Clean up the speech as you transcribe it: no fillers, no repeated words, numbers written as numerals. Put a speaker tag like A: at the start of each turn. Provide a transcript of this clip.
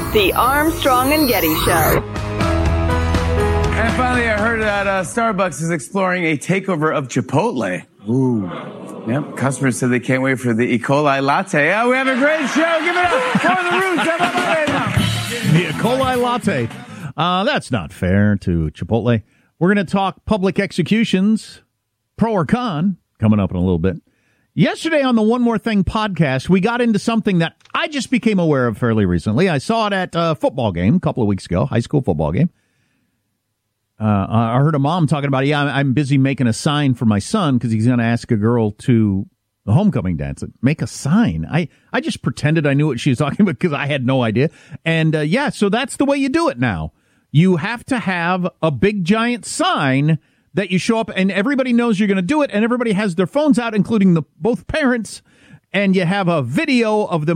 A: The Armstrong and Getty Show.
B: And finally, I heard that Starbucks is exploring a takeover of Chipotle. Ooh. Yep. Customers said they can't wait for the E. coli latte. Yeah, we have a great show. Give it up for the Roots.
C: The E. coli latte. That's not fair to Chipotle. We're going to talk public executions, pro or con, coming up in a little bit. Yesterday on the One More Thing podcast, we got into something that I just became aware of fairly recently. I saw it at a football game a couple of weeks ago, high school football game. I heard a mom talking about, I'm busy making a sign for my son because he's going to ask a girl to the homecoming dance. Make a sign. I just pretended I knew what she was talking about because I had no idea. And so that's the way you do it now. You have to have a big giant sign that you show up and everybody knows you're going to do it, and everybody has their phones out, including both parents, and you have a video of them